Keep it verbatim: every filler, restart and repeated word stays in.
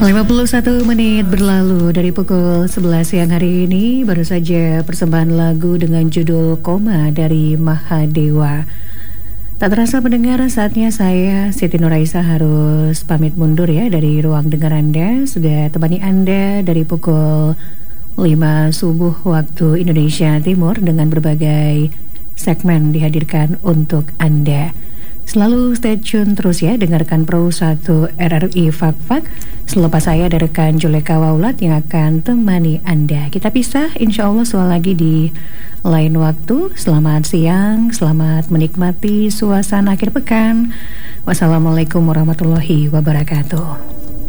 lima puluh satu menit berlalu dari pukul sebelas siang hari ini. Baru saja persembahan lagu dengan judul Koma dari Mahadewa. Tak terasa mendengar, saatnya saya Siti Nuraisa harus pamit mundur ya dari ruang dengar Anda. Sudah temani Anda dari pukul lima subuh waktu Indonesia Timur dengan berbagai segmen dihadirkan untuk Anda. Selalu stay tune terus ya, dengarkan Pro satu R R I Fak-Fak. Selepas saya ada rekan Juleka Waulat yang akan temani Anda. Kita pisah insya Allah soal lagi di lain waktu. Selamat siang, selamat menikmati suasana akhir pekan. Wassalamualaikum warahmatullahi wabarakatuh.